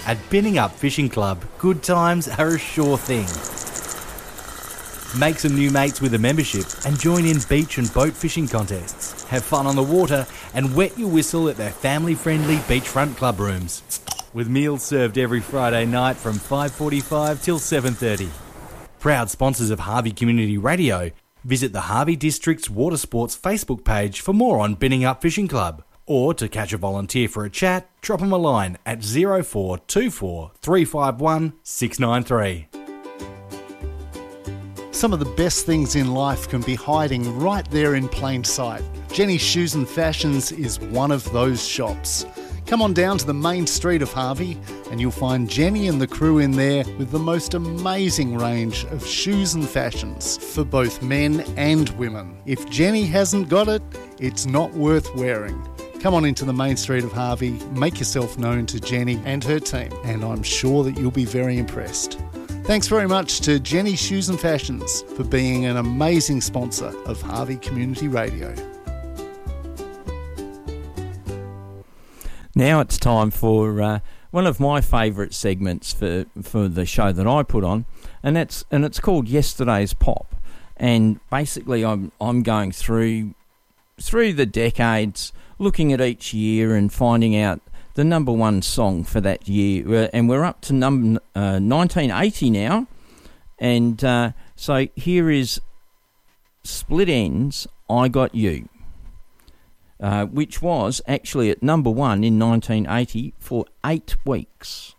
At Binning Up Fishing Club, good times are a sure thing. Make some new mates with a membership and join in beach and boat fishing contests. Have fun on the water and wet your whistle at their family-friendly beachfront club rooms. With meals served every Friday night from 5:45 till 7:30. Proud sponsors of Harvey Community Radio. Visit the Harvey District's Water Sports Facebook page for more on Binning Up Fishing Club. Or to catch a volunteer for a chat, drop them a line at 0424 351 693. Some of the best things in life can be hiding right there in plain sight. Jenny's Shoes and Fashions is one of those shops. Come on down to the main street of Harvey and you'll find Jenny and the crew in there with the most amazing range of shoes and fashions for both men and women. If Jenny hasn't got it, it's not worth wearing. Come on into the main street of Harvey, make yourself known to Jenny and her team, and I'm sure that you'll be very impressed. Thanks very much to Jenny Shoes and Fashions for being an amazing sponsor of Harvey Community Radio. Now it's time for one of my favourite segments for the show that I put on, and it's called Yesterday's Pop. And basically, I'm going through the decades, looking at each year and finding out the number one song for that year, and we're up to 1980 now, and so here is Split Enz, I Got You, which was actually at number one in 1980 for 8 weeks.